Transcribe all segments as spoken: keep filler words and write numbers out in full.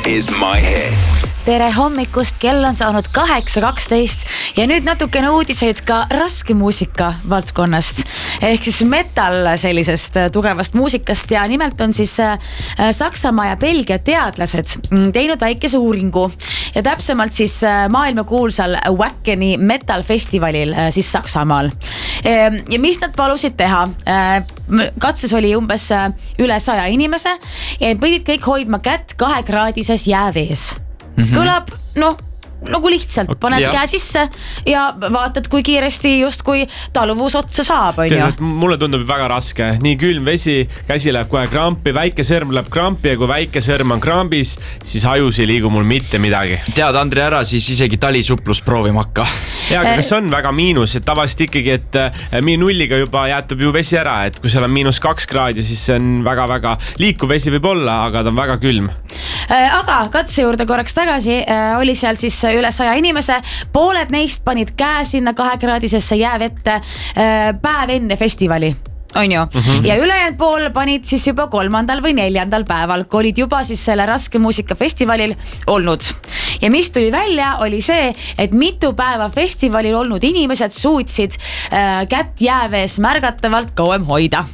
is my hit. Tere hommikust, kell on saanud kaheksa kaksteist ja nüüd natukene uudiseid ka raske muusika valdkonnast ehk siis metal sellisest tugevast muusikast ja nimelt on siis Saksamaa ja Belgia teadlased teinud väikese uuringu ja täpsemalt siis maailmakuulsal Wackeni metal festivalil siis Saksamaal. Ja mis nad palusid teha? Katses oli umbes üle saja inimese ja pidid kõik hoidma kätt kahekraadises jäävees. Mm-hmm. Kõlab, noh, nagu lihtsalt paned ja. käe sisse ja vaatad, kui kiiresti just kui taluvus otsa saab, on ju. Mulle tundub väga raske. Nii külm vesi, käsi läheb kohe krampi, väike sõrm läheb krampi ja kui väike sõrm on krambis, siis hajus ei liigu mul mitte midagi. Tead, Andri, ära siis isegi talisuplus proovima hakka. Ja, aga kas on väga miinus, et tavaliselt ikkagi, et nulliga juba jäetub ju vesi ära, et kui seal on miinus kaks kraadi, siis see on väga-väga liikuv vesi võib olla, aga ta on väga külm. Aga katse juurde korraks tagasi oli seal siis üle saja inimese, pooled neist panid käe sinna kahekraadisesse jäävette päev enne festivali, on ju. Mm-hmm. Ja ülejäänud pool panid siis juba kolmandal või neljandal päeval, kui olid juba siis selle raske muusika festivalil olnud. Ja mis tuli välja, oli see, et mitu päeva festivalil olnud inimesed suutsid kätt jäävees märgatavalt kauem hoida.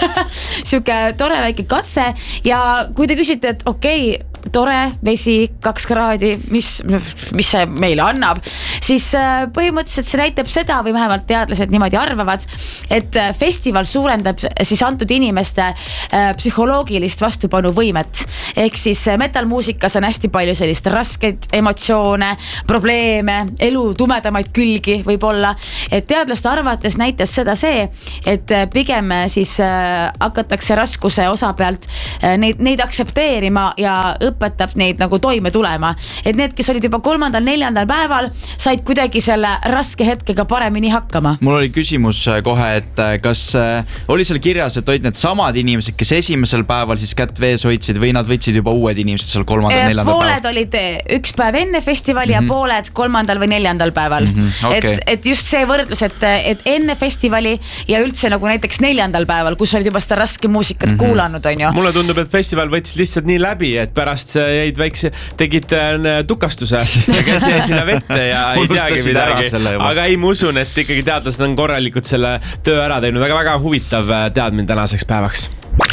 Siuke tore väike katse ja kui te küsite, et okei, okay, tore vesi, kaks kraadi, mis, mis see meile annab, siis põhimõtteliselt see näitab seda või vähemalt teadlased niimoodi arvavad, et festival suurendab siis antud inimeste psühholoogilist vastupanu võimet. Ehk siis metalmuusikas on hästi palju sellist raskeid emotsioone, probleeme, elu tumedamaid külgi võib-olla. Et teadlaste arvates näitas seda see, et pigem siis hakatakse raskuse osa pealt neid, neid aksepteerima ja õpetab neid nagu toime tulema. Et need, kes olid juba kolmandal, neljandal päeval, said kuidagi selle raske hetkega paremini hakkama. Mul oli küsimus kohe, et kas oli seal kirjas, et olid need samad inimesed, kes esimesel päeval siis kätt vees hoidsid või nad võtsid juba uued inimesed seal kolmandal, neljandal pooled päeval? Pooled olid üks päev enne festivali mm-hmm. ja pooled kolmandal või neljandal päeval. Mm-hmm. Okay. Et, et just see võrdlus, et, et enne festivali ja üldse nagu näiteks neljandal päeval, kus olid juba seda raske muusikat mm-hmm. kuulanud, on ju. Mulle tundub, et festival võttis lihtsalt nii läbi, et pärast jäid väikse, tegid tukastuse ja käsi jäi sinna vette ja ei teagi midagi. Aga ei, ma usun, et ikkagi teadlased on korralikult selle töö ära teinud. Väga, väga huvitav teadmine tänaseks päevaks.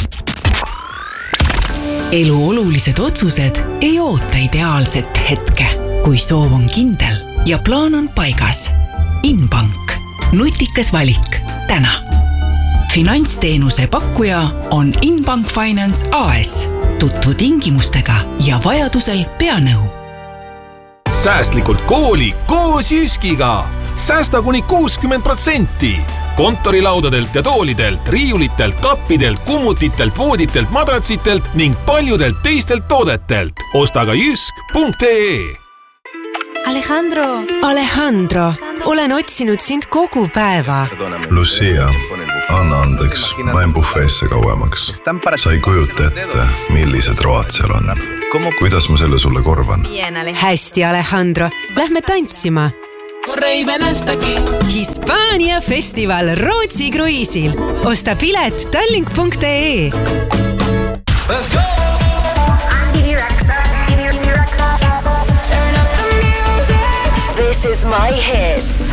Elu olulised otsused ei oota ideaalset hetke, kui soov on kindel ja plaan on paigas. Inbank. Nutikas valik. Täna. Finantsteenuse pakkuja on Inbank Finance A S. Tutvu tingimustega ja vajadusel pea nõu. Säästlikult kooli koos Jyskiga. Säästa kuni kuuskümmend protsenti. Kontorilaudadelt ja toolidelt, riiulitelt, kappidelt, kummutitelt, vooditelt, madratsitelt ning paljudelt teistelt toodetelt. Osta ka jysk punkt ee. Alejandro. Alejandro, olen otsinud sind kogu päeva. Lucia, anna andeks, ma en bufeesse kauemaks. Sa ei kujuta ette, millised road seal on. Kuidas ma selle sulle korvan? Hästi, Alejandro, lähme tantsima. Hispaania festival Rootsi kruiisil. Osta pilet tallink punkt ee. Let's go! This is my hits.